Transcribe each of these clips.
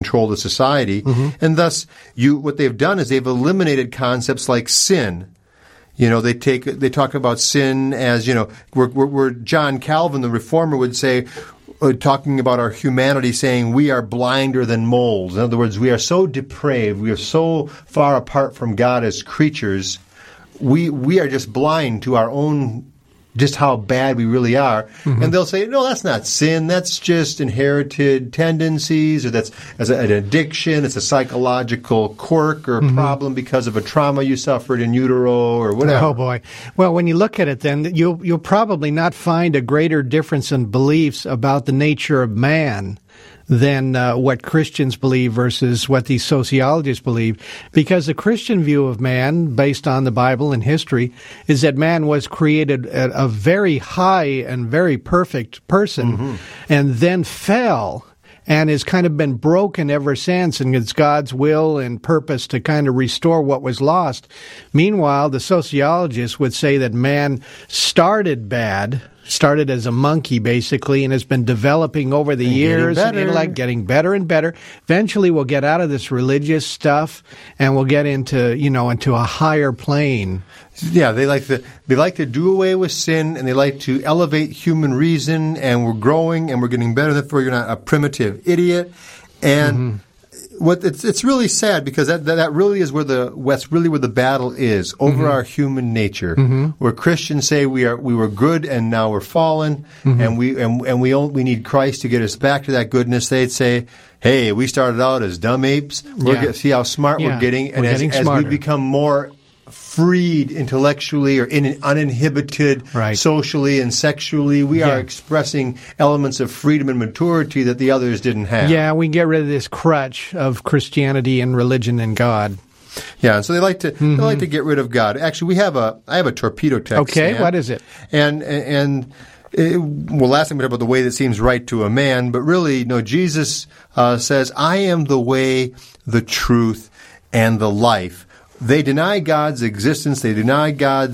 control the society. And thus, what they've done is they've eliminated concepts like sin. They talk about sin as, where John Calvin, the reformer, would say, talking about our humanity, saying we are blinder than moles. In other words, we are so depraved, we are so far apart from God as creatures, we are just blind to our own, just how bad we really are. And they'll say, no, that's not sin. That's just inherited tendencies, or that's as an addiction. It's a psychological quirk or problem because of a trauma you suffered in utero or whatever. Oh, boy. Well, when you look at it, then, you'll probably not find a greater difference in beliefs about the nature of man than what Christians believe versus what these sociologists believe. Because the Christian view of man, based on the Bible and history, is that man was created a very high and very perfect person and then fell and has kind of been broken ever since, and it's God's will and purpose to kind of restore what was lost. Meanwhile, the sociologists would say that man started as a monkey, basically, and has been developing over the years, and intellect getting better and better. Eventually, we'll get out of this religious stuff, and we'll get into a higher plane. Yeah, they like to do away with sin, and they like to elevate human reason, and we're growing, and we're getting better. Therefore, you're not a primitive idiot. And it's really sad, because that really is where the battle is, over our human nature. Where Christians say we were good and now we're fallen, and we need Christ to get us back to that goodness. They'd say, hey, we started out as dumb apes. See how smart we're getting, and as we become more freed intellectually or uninhibited socially and sexually, we are expressing elements of freedom and maturity that the others didn't have. Yeah, we get rid of this crutch of Christianity and religion and God. Yeah, and so they like to get rid of God. Actually, I have a torpedo text. Okay, Stan, what is it? And last time we talked about the way that seems right to a man, but really, Jesus says, "I am the way, the truth, and the life." They deny God's existence. They deny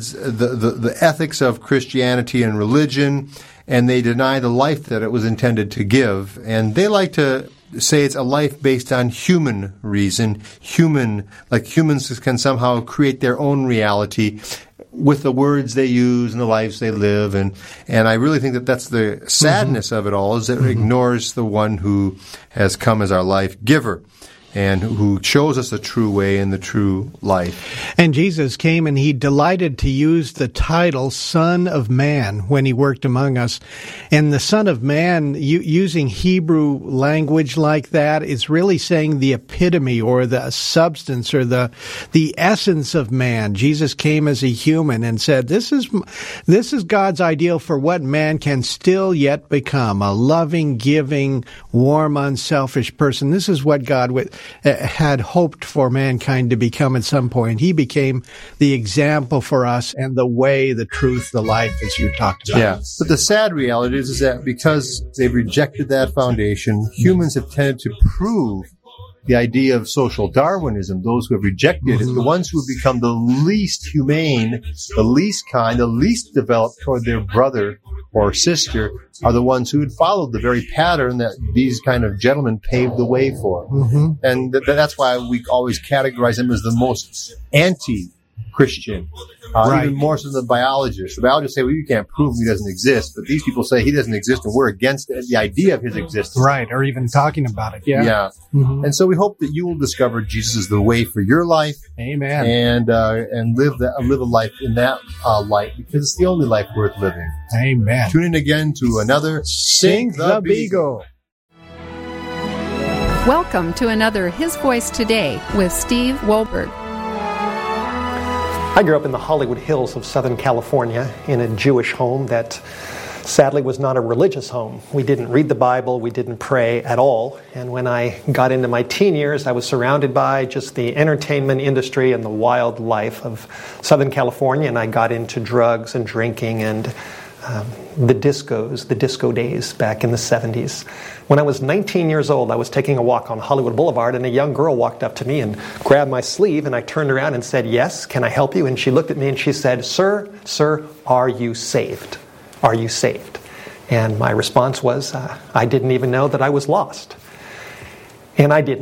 the ethics of Christianity and religion, and they deny the life that it was intended to give. And they like to say it's a life based on human reason, like humans can somehow create their own reality with the words they use and the lives they live. And I really think that that's the sadness of it all, is that it ignores the one who has come as our life giver, and who shows us the true way and the true life. And Jesus came and he delighted to use the title Son of Man when he worked among us. And the Son of Man, using Hebrew language like that, is really saying the epitome or the substance or the essence of man. Jesus came as a human and said, this is God's ideal for what man can still yet become, a loving, giving, warm, unselfish person. This is what God had hoped for mankind to become at some point. He became the example for us and the way, the truth, the life, as you talked about. Yeah, but the sad reality is that because they've rejected that foundation, humans have tended to prove the idea of social Darwinism. Those who have rejected it, the ones who have become the least humane, the least kind, the least developed toward their brother or sister, are the ones who had followed the very pattern that these kind of gentlemen paved the way for. And that's why we always categorize them as the most anti-Christian, even more so than the biologists. The biologists say, well, you can't prove he doesn't exist, but these people say he doesn't exist, and we're against the idea of his existence. Right, or even talking about it. Yeah. And so we hope that you will discover Jesus is the way for your life. Amen. And live a life in that light, because it's the only life worth living. Amen. Tune in again to another Sing the Beagle. Welcome to another His Voice Today with Steve Wohlberg. I grew up in the Hollywood Hills of Southern California in a Jewish home that sadly was not a religious home. We didn't read the Bible, we didn't pray at all. And when I got into my teen years, I was surrounded by just the entertainment industry and the wild life of Southern California, and I got into drugs and drinking and the disco days back in the 70s. When I was 19 years old, I was taking a walk on Hollywood Boulevard, and a young girl walked up to me and grabbed my sleeve, and I turned around and said, "Yes, can I help you?" And she looked at me and she said, Sir, are you saved? Are you saved? And my response was, I didn't even know that I was lost. And I didn't